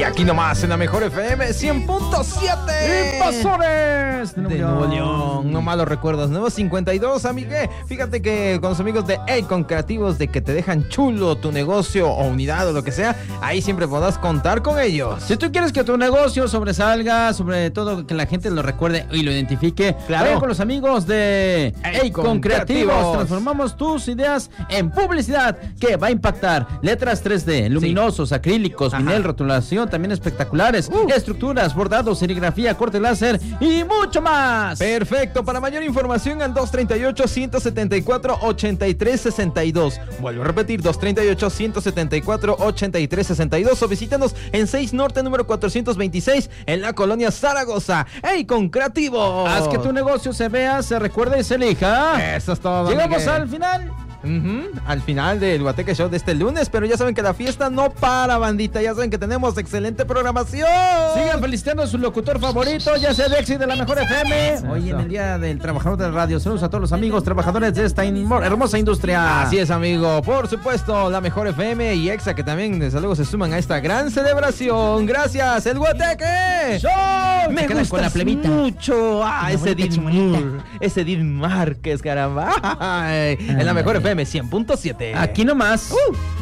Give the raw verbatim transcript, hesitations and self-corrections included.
Y aquí nomás en la mejor F M cien punto siete. Invasores de Nuevo León. No malos recuerdos. Nuevo cincuenta y dos, amigue. Fíjate que con los amigos de Econ Creativos, de que te dejan chulo tu negocio o unidad o lo que sea, ahí siempre podrás contar con ellos. Si tú quieres que tu negocio sobresalga, sobre todo que la gente lo recuerde y lo identifique, claro, vayan con los amigos de Econ Creativos. Creativos. Transformamos tus ideas en publicidad que va a impactar. Letras tres D, luminosos, sí, acrílicos, Ajá. vinil, rotulación, también espectaculares, uh. estructuras, bordados, serigrafía, corte láser y mucho más. Perfecto. Para mayor información al dos treinta y ocho, ciento setenta y cuatro, ochenta y tres sesenta y dos. Vuelvo a repetir, dos treinta y ocho, ciento setenta y cuatro, ochenta y tres sesenta y dos, o visítanos en seis Norte número cuatrocientos veintiséis en la colonia Zaragoza. ¡Ey, con Creativo! Haz que tu negocio se vea, se recuerde y se elija. Eso es todo. Llegamos Miguel. al final. Uh-huh. Al final del Guateque Show de este lunes, pero ya saben que la fiesta no para, bandita. Ya saben que tenemos excelente programación. Sigan felicitando a su locutor favorito, ya sea de Exi de la mejor F M. Hoy en el Día del Trabajador de la Radio. Saludos a todos los amigos trabajadores de esta hermosa industria. Así es, amigo. Por supuesto, la mejor F M y Exa, que también desde luego se suman a esta gran celebración. Gracias, el Guateque Show. Me gusta con la plebita mucho. Ah, ese Dir ese Dir Márquez, caramba. Ay, en la mejor F M cien punto siete. Aquí nomás. Uh.